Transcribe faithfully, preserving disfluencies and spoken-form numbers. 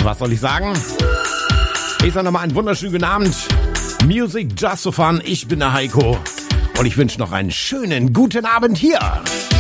Was soll ich sagen? Ich sage nochmal einen wunderschönen guten Abend. Music Just so Fun. Ich bin der Heiko. Und ich wünsche noch einen schönen guten Abend hier.